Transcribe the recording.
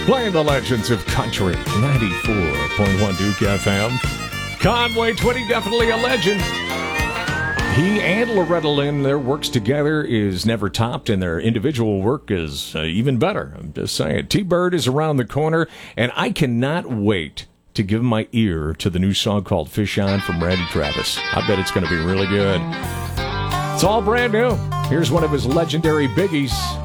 Playing the legends of country. 94.1 Duke FM. Conway Twitty, definitely a legend. He and Loretta Lynn, their works together is never topped, and their individual work is even better. I'm just saying. T-Bird is around the corner, and I cannot wait to give my ear to the new song called Fish On from Randy Travis. I bet it's going to be really good. It's all brand new. Here's one of his legendary biggies.